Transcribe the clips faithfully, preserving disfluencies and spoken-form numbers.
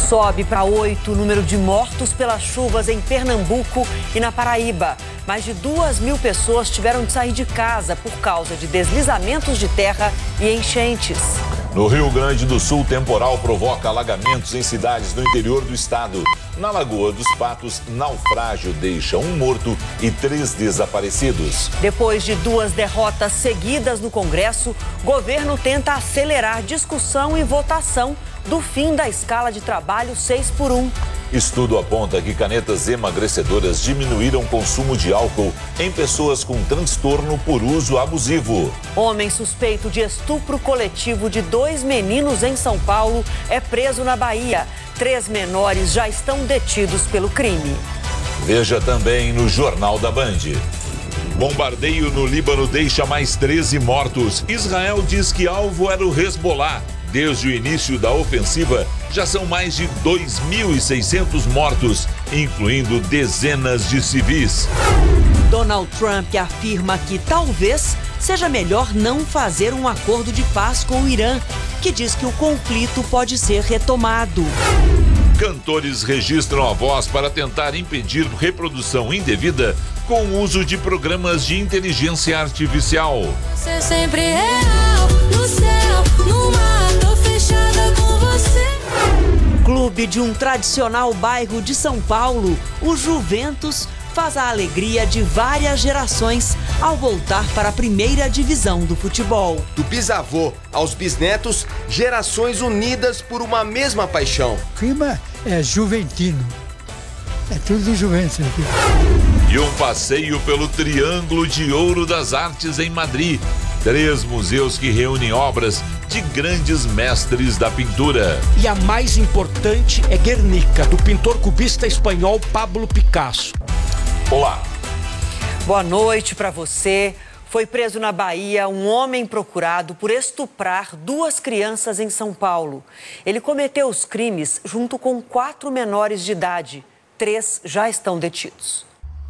Sobe para oito o número de mortos pelas chuvas em Pernambuco e na Paraíba. Mais de duas mil pessoas tiveram de sair de casa por causa de deslizamentos de terra e enchentes. No Rio Grande do Sul, temporal provoca alagamentos em cidades do interior do estado. Na Lagoa dos Patos, naufrágio deixa um morto e três desaparecidos. Depois de duas derrotas seguidas no Congresso, o governo tenta acelerar discussão e votação do fim da escala de trabalho seis por um. Estudo aponta que canetas emagrecedoras diminuíram o consumo de álcool em pessoas com transtorno por uso abusivo. Homem suspeito de estupro coletivo de dois meninos em São Paulo é preso na Bahia. Três menores já estão detidos pelo crime. Veja também no Jornal da Band. Bombardeio no Líbano deixa mais treze mortos. Israel diz que alvo era o Hezbollah. Desde o início da ofensiva, já são mais de dois mil e seiscentos mortos, incluindo dezenas de civis. Donald Trump afirma que talvez seja melhor não fazer um acordo de paz com o Irã, que diz que o conflito pode ser retomado. Cantores registram a voz para tentar impedir reprodução indevida com o uso de programas de inteligência artificial. Ser sempre real, no céu, no mar, tô fechada com você. Clube de um tradicional bairro de São Paulo, o Juventus faz a alegria de várias gerações ao voltar para a primeira divisão do futebol. Do bisavô aos bisnetos, gerações unidas por uma mesma paixão. O clima é juventino. É tudo do Juventus aqui. E um passeio pelo Triângulo de Ouro das Artes em Madrid. Três museus que reúnem obras de grandes mestres da pintura. E a mais importante é Guernica, do pintor cubista espanhol Pablo Picasso. Olá. Boa noite para você. Foi preso na Bahia um homem procurado por estuprar duas crianças em São Paulo. Ele cometeu os crimes junto com quatro menores de idade. Três já estão detidos.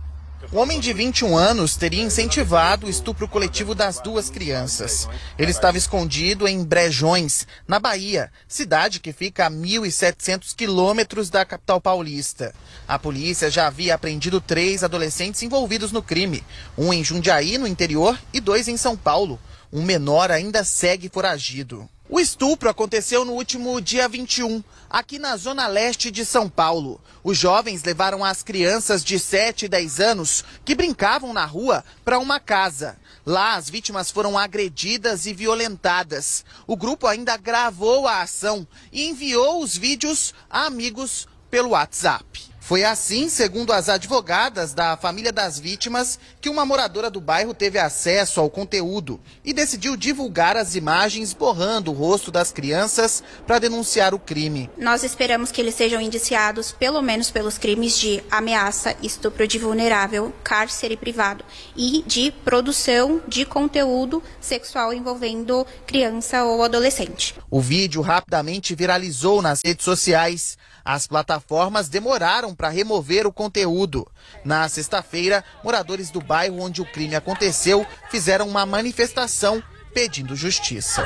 O homem de vinte e um anos teria incentivado o estupro coletivo das duas crianças. Ele estava escondido em Brejões, na Bahia, cidade que fica a mil e setecentos quilômetros da capital paulista. A polícia já havia apreendido três adolescentes envolvidos no crime, um em Jundiaí, no interior, e dois em São Paulo. Um menor ainda segue foragido. O estupro aconteceu no último dia vinte e um, aqui na zona leste de São Paulo. Os jovens levaram as crianças de sete e dez anos que brincavam na rua para uma casa. Lá, as vítimas foram agredidas e violentadas. O grupo ainda gravou a ação e enviou os vídeos a amigos pelo WhatsApp. Foi assim, segundo as advogadas da família das vítimas, que uma moradora do bairro teve acesso ao conteúdo e decidiu divulgar as imagens borrando o rosto das crianças para denunciar o crime. Nós esperamos que eles sejam indiciados pelo menos pelos crimes de ameaça, estupro de vulnerável, cárcere privado e de produção de conteúdo sexual envolvendo criança ou adolescente. O vídeo rapidamente viralizou nas redes sociais. As plataformas demoraram para remover o conteúdo. Na sexta-feira, moradores do bairro onde o crime aconteceu fizeram uma manifestação pedindo justiça.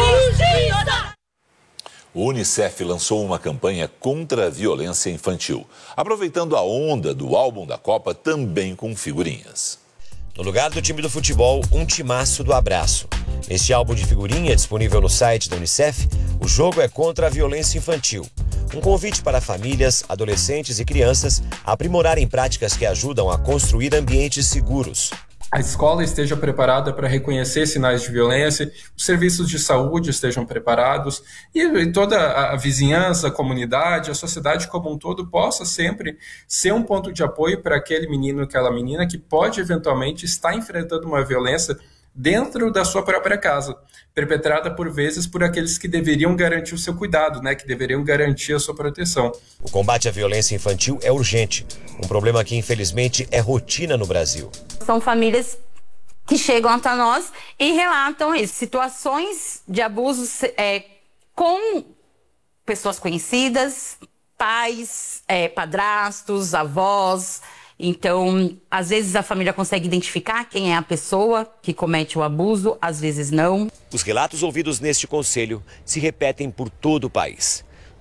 O Unicef lançou uma campanha contra a violência infantil, aproveitando a onda do álbum da Copa também com figurinhas. No lugar do time do futebol, um timaço do abraço. Neste álbum de figurinha, disponível no site da Unicef, o jogo é contra a violência infantil. Um convite para famílias, adolescentes e crianças aprimorarem práticas que ajudam a construir ambientes seguros. A escola esteja preparada para reconhecer sinais de violência, os serviços de saúde estejam preparados e toda a vizinhança, a comunidade, a sociedade como um todo possa sempre ser um ponto de apoio para aquele menino, aquela menina que pode eventualmente estar enfrentando uma violência dentro da sua própria casa, perpetrada por vezes por aqueles que deveriam garantir o seu cuidado, né, que deveriam garantir a sua proteção. O combate à violência infantil é urgente, um problema que infelizmente é rotina no Brasil. São famílias que chegam até nós e relatam situações de abusos é, com pessoas conhecidas, pais, é, padrastos, avós. Então, às vezes a família consegue identificar quem é a pessoa que comete o abuso, às vezes não. Os relatos ouvidos neste conselho se repetem por todo o país.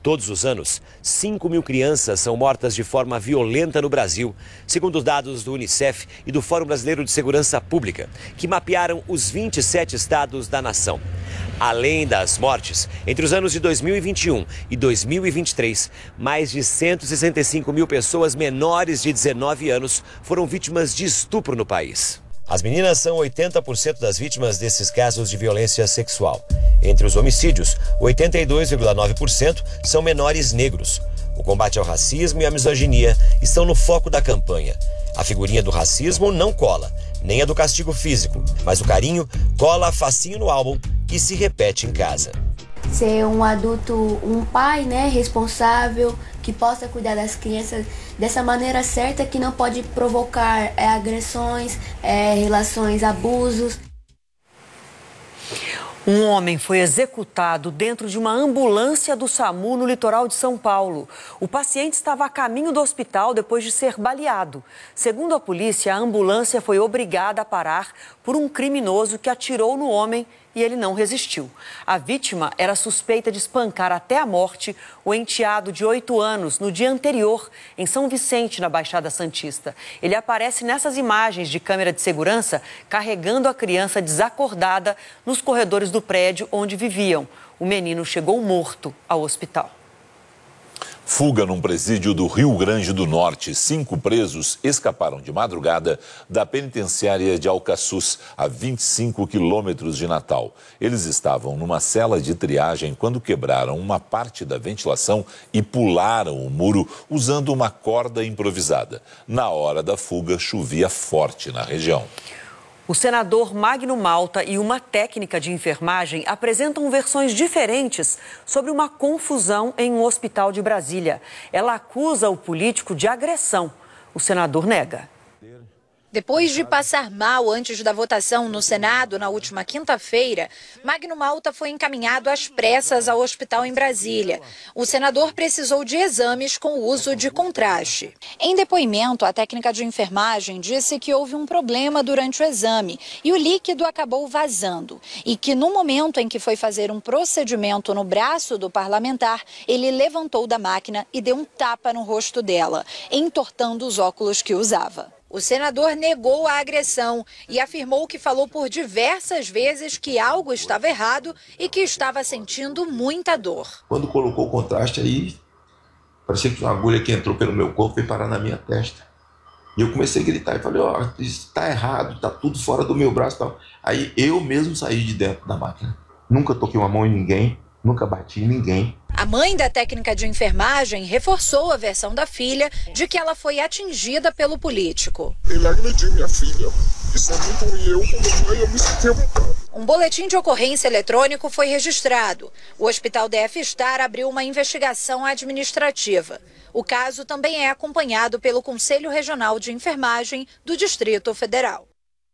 Todos os anos, cinco mil crianças são mortas de forma violenta no Brasil, segundo os dados do Unicef e do Fórum Brasileiro de Segurança Pública, que mapearam os vinte e sete estados da nação. Além das mortes, entre os anos de dois mil e vinte e um e dois mil e vinte e três, mais de cento e sessenta e cinco mil pessoas menores de dezenove anos foram vítimas de estupro no país. As meninas são oitenta por cento das vítimas desses casos de violência sexual. Entre os homicídios, oitenta e dois vírgula nove por cento são menores negros. O combate ao racismo e à misoginia estão no foco da campanha. A figurinha do racismo não cola, nem a do castigo físico, mas o carinho cola facinho no álbum que se repete em casa. Ser um adulto, um pai, né, responsável, que possa cuidar das crianças dessa maneira certa, que não pode provocar é, agressões, é, relações, abusos. Um homem foi executado dentro de uma ambulância do SAMU no litoral de São Paulo. O paciente estava a caminho do hospital depois de ser baleado. Segundo a polícia, a ambulância foi obrigada a parar por um criminoso que atirou no homem e ele não resistiu. A vítima era suspeita de espancar até a morte o enteado de oito anos no dia anterior, em São Vicente, na Baixada Santista. Ele aparece nessas imagens de câmera de segurança carregando a criança desacordada nos corredores do prédio onde viviam. O menino chegou morto ao hospital. Fuga num presídio do Rio Grande do Norte. Cinco presos escaparam de madrugada da penitenciária de Alcaçuz, a vinte e cinco quilômetros de Natal. Eles estavam numa cela de triagem quando quebraram uma parte da ventilação e pularam o muro usando uma corda improvisada. Na hora da fuga, chovia forte na região. O senador Magno Malta e uma técnica de enfermagem apresentam versões diferentes sobre uma confusão em um hospital de Brasília. Ela acusa o político de agressão. O senador nega. Depois de passar mal antes da votação no Senado na última quinta-feira, Magno Malta foi encaminhado às pressas ao hospital em Brasília. O senador precisou de exames com o uso de contraste. Em depoimento, a técnica de enfermagem disse que houve um problema durante o exame e o líquido acabou vazando. E que no momento em que foi fazer um procedimento no braço do parlamentar, ele levantou da máquina e deu um tapa no rosto dela, entortando os óculos que usava. O senador negou a agressão e afirmou que falou por diversas vezes que algo estava errado e que estava sentindo muita dor. Quando colocou o contraste aí, parecia que uma agulha que entrou pelo meu corpo e parar na minha testa. E eu comecei a gritar e falei, ó, oh, isso está errado, está tudo fora do meu braço. Tal. Aí eu mesmo saí de dentro da máquina. Nunca toquei uma mão em ninguém, nunca bati em ninguém. A mãe da técnica de enfermagem reforçou a versão da filha de que ela foi atingida pelo político. Ele agrediu minha filha. Isso é muito ruim. Eu, como mãe, eu me senti revoltado. Um boletim de ocorrência eletrônico foi registrado. O Hospital D F Star abriu uma investigação administrativa. O caso também é acompanhado pelo Conselho Regional de Enfermagem do Distrito Federal.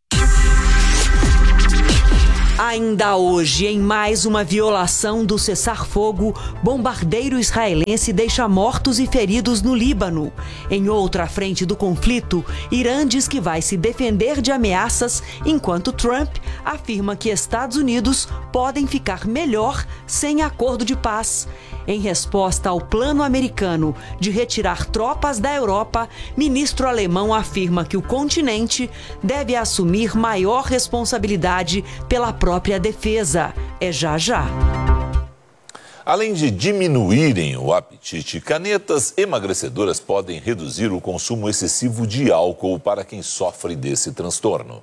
Ainda hoje, em mais uma violação do cessar-fogo, bombardeiro israelense deixa mortos e feridos no Líbano. Em outra frente do conflito, Irã diz que vai se defender de ameaças, enquanto Trump afirma que Estados Unidos podem ficar melhor sem acordo de paz. Em resposta ao plano americano de retirar tropas da Europa, ministro alemão afirma que o continente deve assumir maior responsabilidade pela própria defesa. É já já. Além de diminuírem o apetite, canetas emagrecedoras podem reduzir o consumo excessivo de álcool para quem sofre desse transtorno.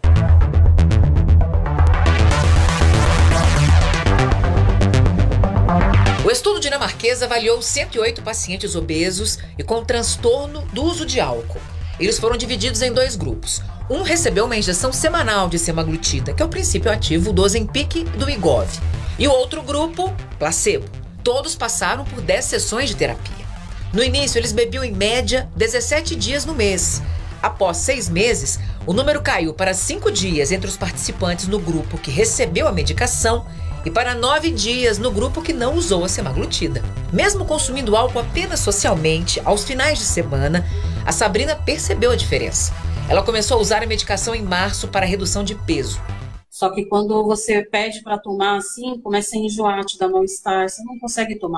O estudo dinamarquês avaliou cento e oito pacientes obesos e com transtorno do uso de álcool. Eles foram divididos em dois grupos. Um recebeu uma injeção semanal de semaglutida, que é o princípio ativo do Ozempic e do Wegovy. E o outro grupo, placebo. Todos passaram por dez sessões de terapia. No início, eles bebiam em média dezessete dias no mês. Após seis meses, o número caiu para cinco dias entre os participantes no grupo que recebeu a medicação e para nove dias no grupo que não usou a semaglutida. Mesmo consumindo álcool apenas socialmente, aos finais de semana, a Sabrina percebeu a diferença. Ela começou a usar a medicação em março para redução de peso. Só que quando você pede para tomar assim, começa a enjoar, te dá mal-estar, você não consegue tomar.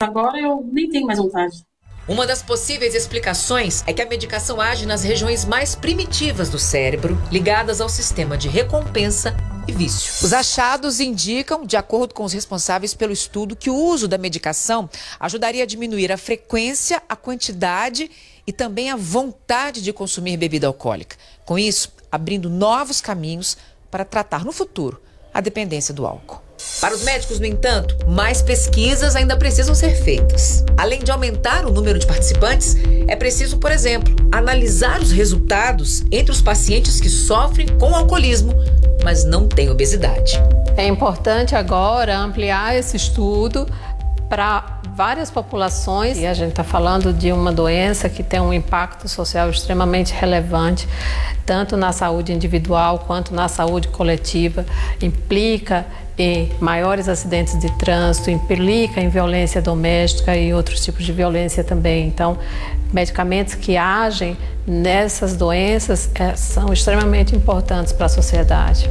Agora eu nem tenho mais vontade. Uma das possíveis explicações é que a medicação age nas regiões mais primitivas do cérebro, ligadas ao sistema de recompensa e vício. Os achados indicam, de acordo com os responsáveis pelo estudo, que o uso da medicação ajudaria a diminuir a frequência, a quantidade e também a vontade de consumir bebida alcoólica. Com isso, abrindo novos caminhos para tratar no futuro a dependência do álcool. Para os médicos, no entanto, mais pesquisas ainda precisam ser feitas. Além de aumentar o número de participantes, é preciso, por exemplo, analisar os resultados entre os pacientes que sofrem com alcoolismo, mas não têm obesidade. É importante agora ampliar esse estudo para várias populações, e a gente está falando de uma doença que tem um impacto social extremamente relevante, tanto na saúde individual quanto na saúde coletiva, implica em maiores acidentes de trânsito, implica em violência doméstica e outros tipos de violência também. Então, medicamentos que agem nessas doenças é, são extremamente importantes para a sociedade.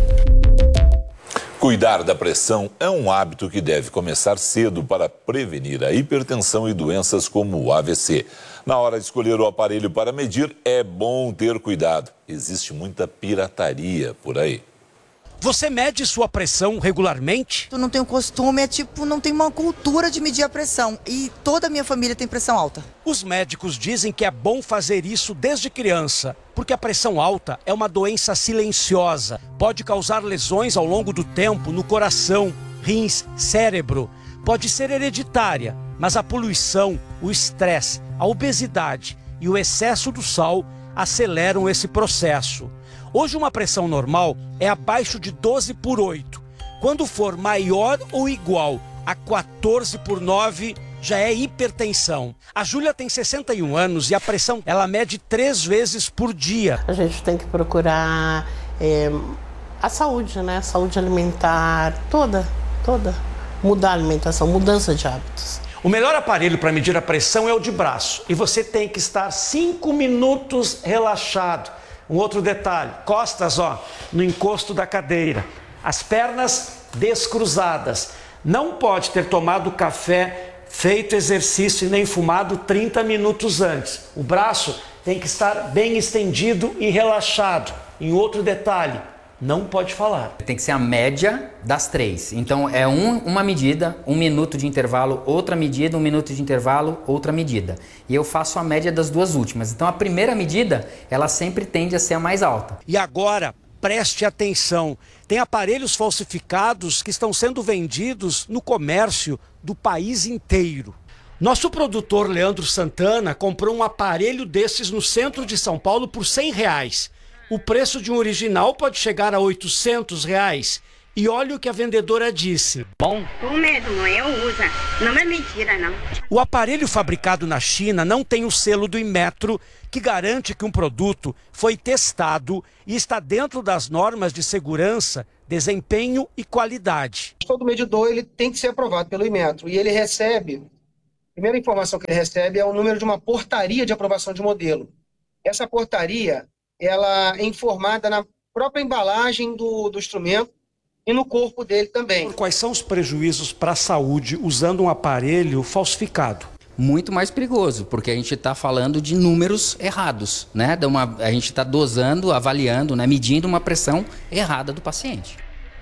Cuidar da pressão é um hábito que deve começar cedo para prevenir a hipertensão e doenças como o A V C. Na hora de escolher o aparelho para medir, é bom ter cuidado. Existe muita pirataria por aí. Você mede sua pressão regularmente? Eu não tenho costume, é tipo, não tenho uma cultura de medir a pressão. E toda a minha família tem pressão alta. Os médicos dizem que é bom fazer isso desde criança, porque a pressão alta é uma doença silenciosa. Pode causar lesões ao longo do tempo no coração, rins, cérebro. Pode ser hereditária, mas a poluição, o estresse, a obesidade e o excesso do sal aceleram esse processo. Hoje uma pressão normal é abaixo de doze por oito. Quando for maior ou igual a quatorze por nove, já é hipertensão. A Júlia tem sessenta e um anos e a pressão ela mede três vezes por dia. A gente tem que procurar é, a saúde, né? A saúde alimentar, toda, toda. Mudar a alimentação, mudança de hábitos. O melhor aparelho para medir a pressão é o de braço. E você tem que estar cinco minutos relaxado. Um outro detalhe, costas, ó, no encosto da cadeira. As pernas descruzadas. Não pode ter tomado café, feito exercício e nem fumado trinta minutos antes. O braço tem que estar bem estendido e relaxado. Em outro detalhe, não pode falar. Tem que ser a média das três. Então é um, uma medida, um minuto de intervalo, outra medida, um minuto de intervalo, outra medida. E eu faço a média das duas últimas. Então a primeira medida, ela sempre tende a ser a mais alta. E agora, preste atenção. Tem aparelhos falsificados que estão sendo vendidos no comércio do país inteiro. Nosso produtor Leandro Santana comprou um aparelho desses no centro de São Paulo por cem reais. O preço de um original pode chegar a oitocentos reais. E olha o que a vendedora disse. Bom? O mesmo, eu uso. Não é mentira, não. O aparelho fabricado na China não tem o selo do Inmetro, que garante que um produto foi testado e está dentro das normas de segurança, desempenho e qualidade. Todo medidor ele tem que ser aprovado pelo Inmetro e ele recebe, a primeira informação que ele recebe é o número de uma portaria de aprovação de modelo. Essa portaria ela é informada na própria embalagem do, do instrumento e no corpo dele também. Quais são os prejuízos para a saúde usando um aparelho falsificado? Muito mais perigoso, porque a gente está falando de números errados, né? De uma, a gente está dosando, avaliando, né? Medindo uma pressão errada do paciente.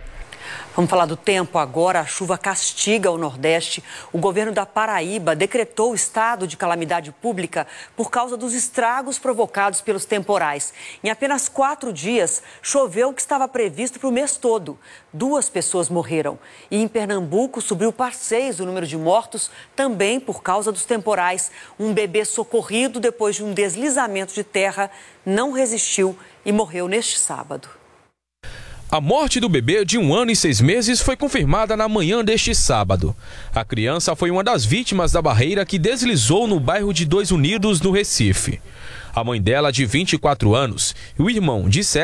Vamos falar do tempo agora. A chuva castiga o Nordeste. O governo da Paraíba decretou o estado de calamidade pública por causa dos estragos provocados pelos temporais. Em apenas quatro dias, choveu o que estava previsto para o mês todo. Duas pessoas morreram. E em Pernambuco, subiu par seis o número de mortos, também por causa dos temporais. Um bebê socorrido depois de um deslizamento de terra não resistiu e morreu neste sábado. A morte do bebê de um ano e seis meses foi confirmada na manhã deste sábado. A criança foi uma das vítimas da barreira que deslizou no bairro de Dois Unidos, no Recife. A mãe dela, de vinte e quatro anos, e o irmão, de sete,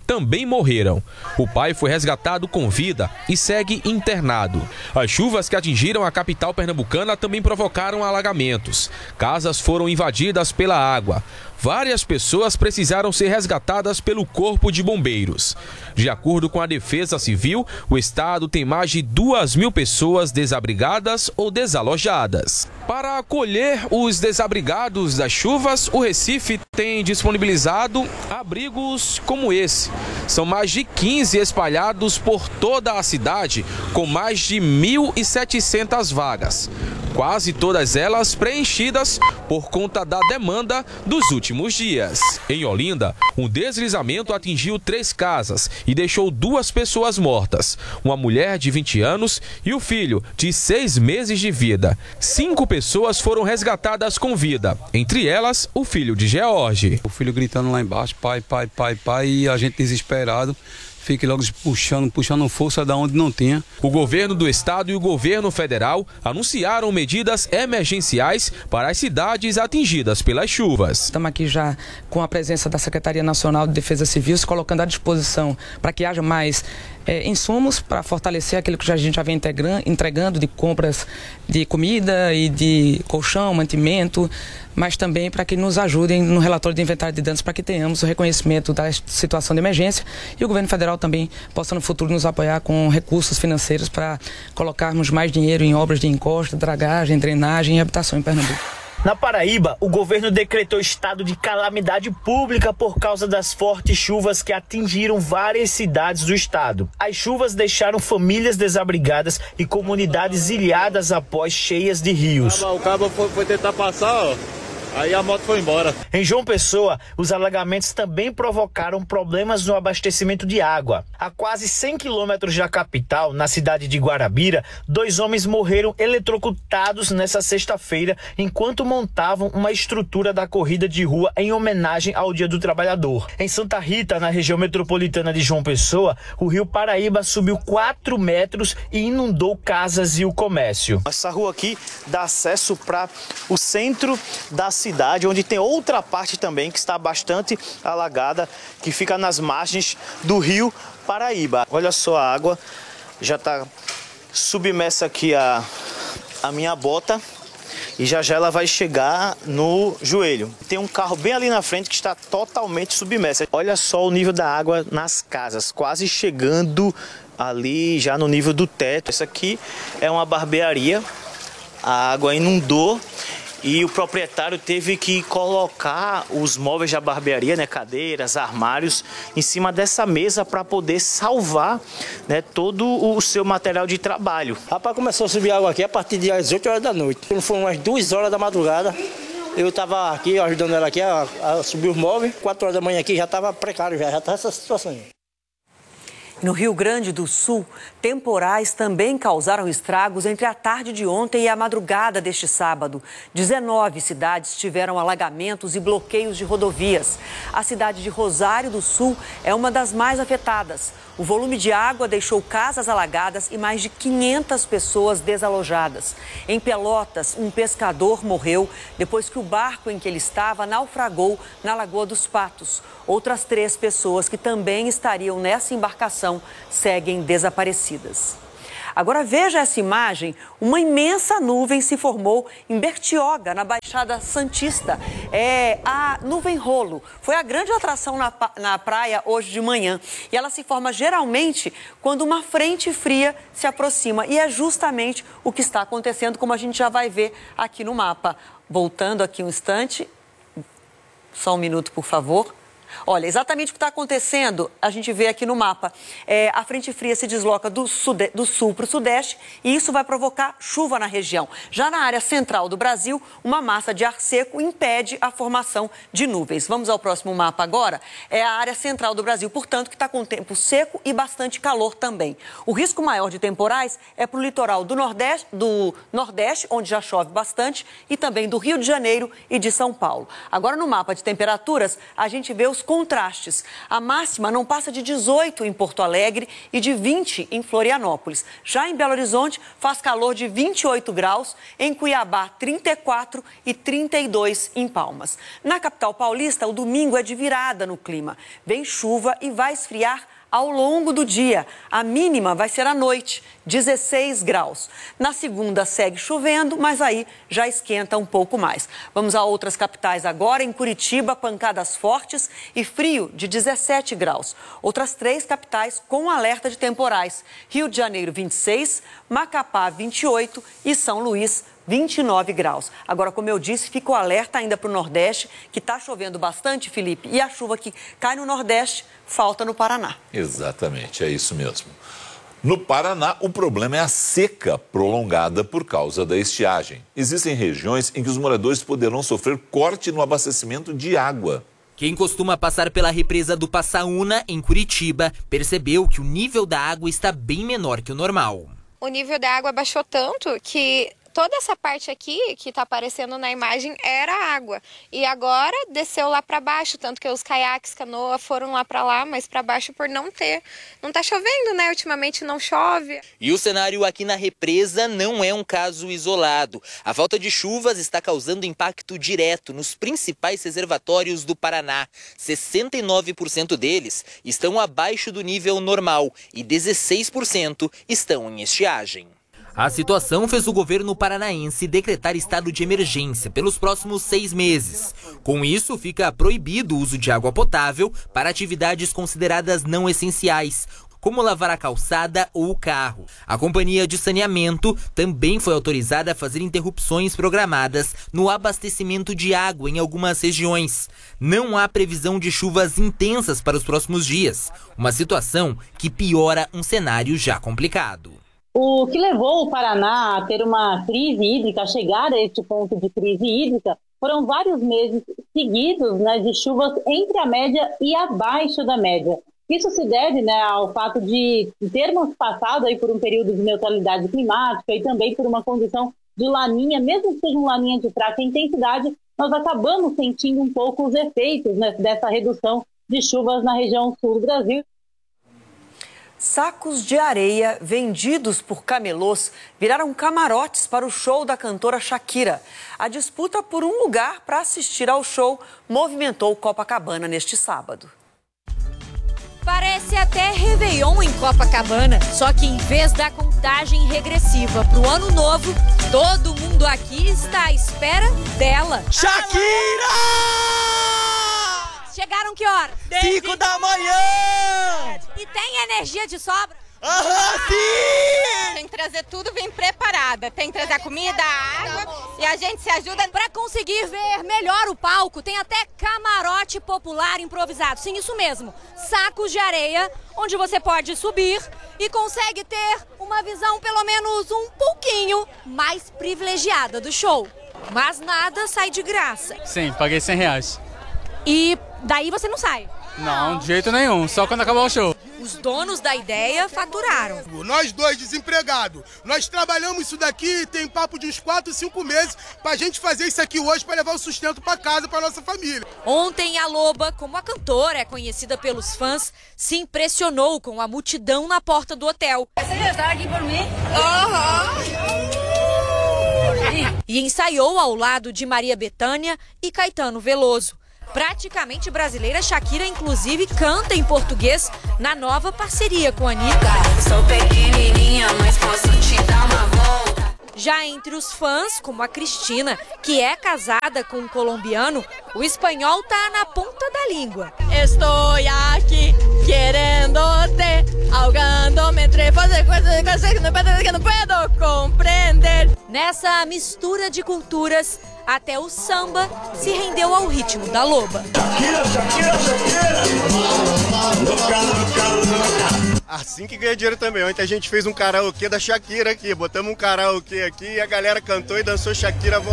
também morreram. O pai foi resgatado com vida e segue internado. As chuvas que atingiram a capital pernambucana também provocaram alagamentos. Casas foram invadidas pela água. Várias pessoas precisaram ser resgatadas pelo Corpo de Bombeiros. De acordo com a Defesa Civil, o estado tem mais de duas mil pessoas desabrigadas ou desalojadas. Para acolher os desabrigados das chuvas, o Recife tem disponibilizado abrigos como esse. São mais de quinze espalhados por toda a cidade, com mais de mil e setecentas vagas. Quase todas elas preenchidas por conta da demanda dos últimos dias. Em Olinda, um deslizamento atingiu três casas e deixou duas pessoas mortas. Uma mulher de vinte anos e o filho de seis meses de vida. Cinco pessoas foram resgatadas com vida, entre elas o filho de George. O filho gritando lá embaixo, pai, pai, pai, pai, e a gente desesperado. Fique logo puxando, puxando força da onde não tinha. O governo do estado e o governo federal anunciaram medidas emergenciais para as cidades atingidas pelas chuvas. Estamos aqui já com a presença da Secretaria Nacional de Defesa Civil, se colocando à disposição para que haja mais é, insumos para fortalecer aquilo que a gente já vem entregando de compras de comida e de colchão, mantimento, mas também para que nos ajudem no relatório de inventário de danos para que tenhamos o reconhecimento da situação de emergência e o governo federal também possa no futuro nos apoiar com recursos financeiros para colocarmos mais dinheiro em obras de encosta, dragagem, drenagem e habitação em Pernambuco. Na Paraíba, o governo decretou estado de calamidade pública por causa das fortes chuvas que atingiram várias cidades do estado. As chuvas deixaram famílias desabrigadas e comunidades ilhadas após cheias de rios. O cabo foi, foi tentar passar, ó. Aí a moto foi embora. Em João Pessoa, os alagamentos também provocaram problemas no abastecimento de água. A quase cem quilômetros da capital, na cidade de Guarabira, dois homens morreram eletrocutados nessa sexta-feira enquanto montavam uma estrutura da corrida de rua em homenagem ao Dia do Trabalhador. Em Santa Rita, na região metropolitana de João Pessoa, o rio Paraíba subiu quatro metros e inundou casas e o comércio. Essa rua aqui dá acesso para o centro da cidade. cidade, onde tem outra parte também que está bastante alagada, que fica nas margens do rio Paraíba. Olha só, a água já está submersa aqui a, a minha bota e já já ela vai chegar no joelho. Tem um carro bem ali na frente que está totalmente submerso. Olha só o nível da água nas casas, quase chegando ali já no nível do teto. Essa aqui é uma barbearia, a água inundou e o proprietário teve que colocar os móveis da barbearia, né, cadeiras, armários, em cima dessa mesa para poder salvar, né, todo o seu material de trabalho. Rapaz, começou a subir água aqui a partir das oito horas da noite. Foram umas duas horas da madrugada. Eu estava aqui ajudando ela aqui a, a subir os móveis. quatro horas da manhã aqui já estava precário, já estava essa situação aí. No Rio Grande do Sul, temporais também causaram estragos entre a tarde de ontem e a madrugada deste sábado. dezenove cidades tiveram alagamentos e bloqueios de rodovias. A cidade de Rosário do Sul é uma das mais afetadas. O volume de água deixou casas alagadas e mais de quinhentas pessoas desalojadas. Em Pelotas, um pescador morreu depois que o barco em que ele estava naufragou na Lagoa dos Patos. Outras três pessoas que também estariam nessa embarcação seguem desaparecidas. Agora veja essa imagem, uma imensa nuvem se formou em Bertioga, na Baixada Santista. É a nuvem rolo, foi a grande atração na, na praia hoje de manhã. E ela se forma geralmente quando uma frente fria se aproxima. E é justamente o que está acontecendo, como a gente já vai ver aqui no mapa. Voltando aqui um instante, só um minuto, por favor. Olha, exatamente o que está acontecendo, a gente vê aqui no mapa. É, a frente fria se desloca do, sude, do sul para o sudeste e isso vai provocar chuva na região. Já na área central do Brasil, uma massa de ar seco impede a formação de nuvens. Vamos ao próximo mapa agora. É a área central do Brasil, portanto, que está com tempo seco e bastante calor também. O risco maior de temporais é para o litoral do Nordeste, do Nordeste, onde já chove bastante, e também do Rio de Janeiro e de São Paulo. Agora, no mapa de temperaturas, a gente vê os contrastes. A máxima não passa de dezoito em Porto Alegre e de vinte em Florianópolis. Já em Belo Horizonte, faz calor de vinte e oito graus, em Cuiabá, trinta e quatro e trinta e dois em Palmas. Na capital paulista, o domingo é de virada no clima. Vem chuva e vai esfriar ao longo do dia. A mínima vai ser à noite, dezesseis graus. Na segunda segue chovendo, mas aí já esquenta um pouco mais. Vamos a outras capitais agora. Em Curitiba, pancadas fortes e frio de dezessete graus. Outras três capitais com alerta de temporais. Rio de Janeiro, vinte e seis, Macapá, vinte e oito e São Luís, vinte e nove graus. Agora, como eu disse, fica o alerta ainda para o Nordeste, que está chovendo bastante, Felipe, e a chuva que cai no Nordeste falta no Paraná. Exatamente, é isso mesmo. No Paraná, o problema é a seca prolongada por causa da estiagem. Existem regiões em que os moradores poderão sofrer corte no abastecimento de água. Quem costuma passar pela represa do Passaúna, em Curitiba, percebeu que o nível da água está bem menor que o normal. O nível da água baixou tanto que toda essa parte aqui que está aparecendo na imagem era água. E agora desceu lá para baixo, tanto que os caiaques, canoa foram lá para lá, mas para baixo por não ter. Não está chovendo, né? Ultimamente não chove. E o cenário aqui na represa não é um caso isolado. A falta de chuvas está causando impacto direto nos principais reservatórios do Paraná. sessenta e nove por cento deles estão abaixo do nível normal e dezesseis por cento estão em estiagem. A situação fez o governo paranaense decretar estado de emergência pelos próximos seis meses. Com isso, fica proibido o uso de água potável para atividades consideradas não essenciais, como lavar a calçada ou o carro. A companhia de saneamento também foi autorizada a fazer interrupções programadas no abastecimento de água em algumas regiões. Não há previsão de chuvas intensas para os próximos dias, uma situação que piora um cenário já complicado. O que levou o Paraná a ter uma crise hídrica, a chegar a este ponto de crise hídrica, foram vários meses seguidos, né, de chuvas entre a média e abaixo da média. Isso se deve, né, ao fato de termos passado aí por um período de neutralidade climática e também por uma condição de laninha, mesmo que seja uma laninha de fraca intensidade, nós acabamos sentindo um pouco os efeitos, né, dessa redução de chuvas na região sul do Brasil. Sacos de areia vendidos por camelôs viraram camarotes para o show da cantora Shakira. A disputa por um lugar para assistir ao show movimentou Copacabana neste sábado. Parece até Réveillon em Copacabana, só que em vez da contagem regressiva para o ano novo, todo mundo aqui está à espera dela. Shakira! Chegaram que hora? Cinco da manhã! E tem energia de sobra? Aham, sim! Tem que trazer tudo bem preparada. Tem que trazer a comida, a água e a gente se ajuda. Para conseguir ver melhor o palco, tem até camarote popular improvisado. Sim, isso mesmo. Sacos de areia, onde você pode subir e consegue ter uma visão pelo menos um pouquinho mais privilegiada do show. Mas nada sai de graça. Sim, paguei cem reais. E daí você não sai? Não, de jeito nenhum, só quando acabar o show. Os donos da ideia faturaram. Nós dois desempregados, nós trabalhamos isso daqui tem papo de uns quatro, cinco meses pra gente fazer isso aqui hoje pra levar o sustento pra casa, pra nossa família. Ontem a Loba, como a cantora é conhecida pelos fãs, se impressionou com a multidão na porta do hotel. Você já está aqui por mim? Aham. E ensaiou ao lado de Maria Bethânia e Caetano Veloso. Praticamente brasileira, Shakira inclusive canta em português na nova parceria com a Anitta. Sou pequenininha, mas posso te dar uma volta. Já entre os fãs, como a Cristina, que é casada com um colombiano, o espanhol tá na ponta da língua. Estou aqui querendo-te, ahogando-me entre fazer coisas que não puedo compreender. Nessa mistura de culturas, até o samba se rendeu ao ritmo da Loba. Shakira, Shakira, Shakira. Assim que ganha dinheiro também. Ontem a gente fez um karaokê da Shakira aqui. Botamos um karaokê aqui e a galera cantou e dançou Shakira.